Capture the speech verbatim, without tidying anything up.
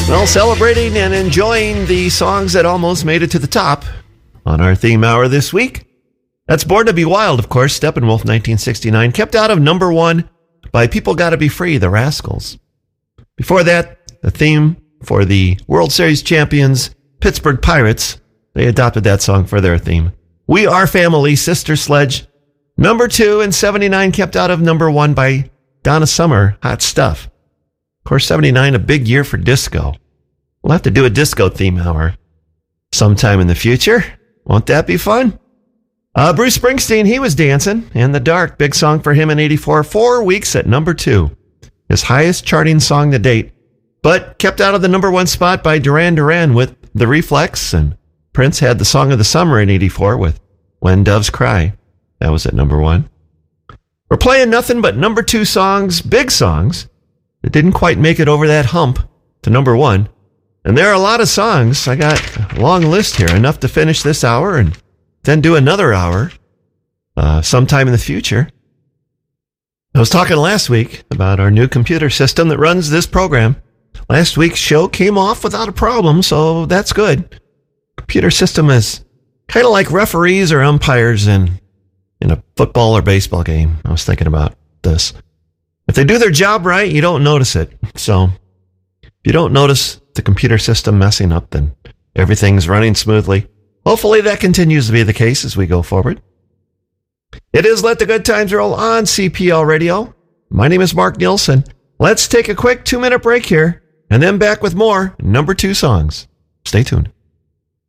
Well, celebrating and enjoying the songs that almost made it to the top on our theme hour this week. That's Born to Be Wild, of course, Steppenwolf nineteen sixty-nine, kept out of number one by People Gotta Be Free, the Rascals. Before that, the theme for the World Series champions, Pittsburgh Pirates, they adopted that song for their theme. We Are Family, Sister Sledge, number two, and seventy-nine kept out of number one by Donna Summer, Hot Stuff. Of course, seventy-nine, a big year for disco. We'll have to do a disco theme hour sometime in the future. Won't that be fun? Uh, Bruce Springsteen, he was dancing in the dark. Big song for him in eighty-four. Four weeks at number two. His highest charting song to date. But kept out of the number one spot by Duran Duran with The Reflex. And Prince had the song of the summer in eighty-four with When Doves Cry. That was at number one. We're playing nothing but number two songs, big songs, that didn't quite make it over that hump to number one. And there are a lot of songs. I got a long list here, enough to finish this hour and then do another hour uh, sometime in the future. I was talking last week about our new computer system that runs this program. Last week's show came off without a problem, so that's good. Computer system is kind of like referees or umpires in, in a football or baseball game. I was thinking about this. If they do their job right, you don't notice it. So if you don't notice the computer system messing up, then everything's running smoothly. Hopefully that continues to be the case as we go forward. It is Let the Good Times Roll on C P L Radio. My name is Mark Nielsen. Let's take a quick two-minute break here, and then back with more number two songs. Stay tuned.